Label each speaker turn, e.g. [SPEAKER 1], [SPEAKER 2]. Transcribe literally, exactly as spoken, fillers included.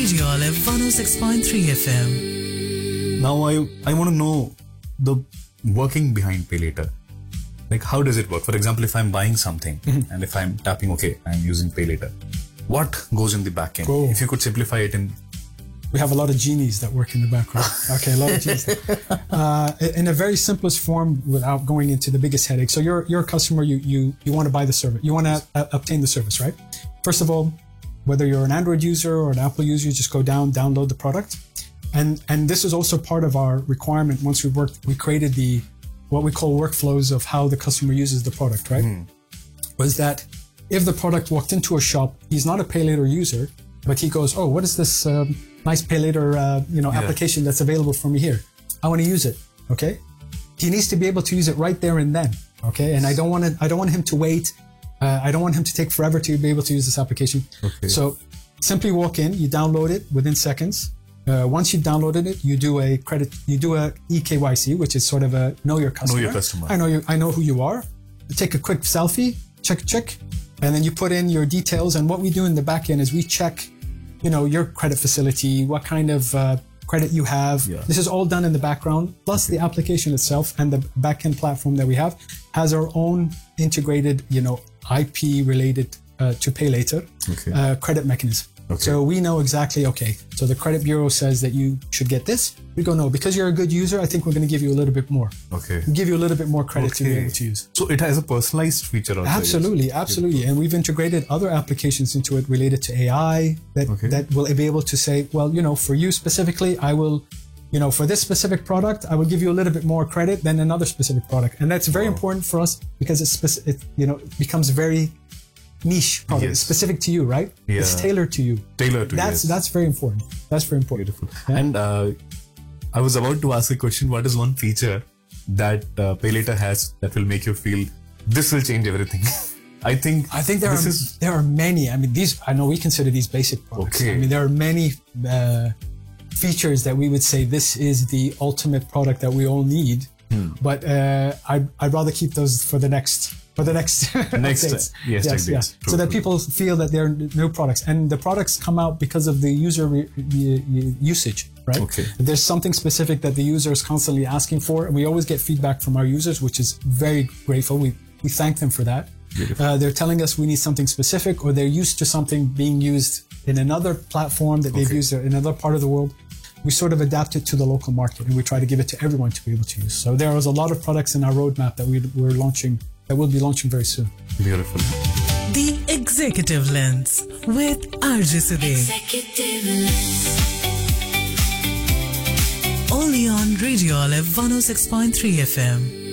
[SPEAKER 1] Radio Olive one oh six point three F M.
[SPEAKER 2] Now I I want to know the working behind Pay Later. Like, how does it work? For example, if I'm buying something mm-hmm. and if I'm tapping OK, I'm using Pay Later, what goes in the back end? Oh. If you could simplify it in...
[SPEAKER 3] We have a lot of genies that work in the background. Okay, a lot of genies. Uh, in a very simplest form, without going into the biggest headache. So you're you're a customer. You you you want to buy the service. You want to uh, obtain the service, right? First of all, whether you're an Android user or an Apple user, you just go down, download the product, and and this is also part of our requirement. Once we worked, we created the what we call workflows of how the customer uses the product. Right? Mm. Was that if the product walked into a shop, he's not a Pay Later user, but he goes, oh, what is this? Um, nice Pay Later, uh, you know, yeah. application that's available for me here. I want to use it. Okay. He needs to be able to use it right there and then. Okay. And I don't want to, I don't want him to wait. Uh, I don't want him to take forever to be able to use this application. Okay. So simply walk in, you download it within seconds. Uh, once you've downloaded it, you do a credit, you do a E K Y C, which is sort of a know your customer.
[SPEAKER 2] Know your customer.
[SPEAKER 3] I know you, I know who you are. Take a quick selfie, check, check. And then you put in your details. And what we do in the back end is we check, you know, your credit facility, what kind of uh, credit you have. Yeah. This is all done in the background. Plus okay. the application itself and the backend platform that we have has our own integrated, you know, I P related uh, to Pay Later okay. uh, credit mechanism. Okay. So we know exactly, okay, so the credit bureau says that you should get this. We go, no, because you're a good user, I think we're going to give you a little bit more.
[SPEAKER 2] Okay.
[SPEAKER 3] We'll give you a little bit more credit okay. to be able to use.
[SPEAKER 2] So it has a personalized feature also.
[SPEAKER 3] Absolutely, yes. absolutely. And we've integrated other applications into it related to A I that, okay. that will be able to say, well, you know, for you specifically, I will, you know, for this specific product, I will give you a little bit more credit than another specific product. And that's very wow. important for us because it's, speci- it, you know, it becomes very niche product, yes. specific to you, right? Yeah. It's tailored to you.
[SPEAKER 2] Tailored to you.
[SPEAKER 3] That's
[SPEAKER 2] yes.
[SPEAKER 3] that's very important. That's very important.
[SPEAKER 2] Beautiful. Yeah? And uh, I was about to ask a question. What is one feature that uh, Pay Later has that will make you feel this will change everything? I think
[SPEAKER 3] I think there
[SPEAKER 2] this
[SPEAKER 3] are
[SPEAKER 2] is...
[SPEAKER 3] there are many. I mean, these I know we consider these basic products. Okay. I mean, there are many uh, features that we would say this is the ultimate product that we all need. Hmm. But uh, I I'd rather keep those for the next. For the next
[SPEAKER 2] next
[SPEAKER 3] updates.
[SPEAKER 2] yes,
[SPEAKER 3] yes, yes. So that people feel that they're new products, and the products come out because of the user re- re- usage, right?
[SPEAKER 2] Okay.
[SPEAKER 3] There's something specific that the user is constantly asking for, and we always get feedback from our users, which is very grateful. We we thank them for that. Uh, they're telling us we need something specific, or they're used to something being used in another platform that they've okay. used in another part of the world. We sort of adapt it to the local market, and we try to give it to everyone to be able to use. So there is a lot of products in our roadmap that we, we're launching. That will be launching very soon.
[SPEAKER 2] Beautiful.
[SPEAKER 1] The Executive Lens with R J Siddique. Executive Lens. Only on Radio Olive one oh six point three F M.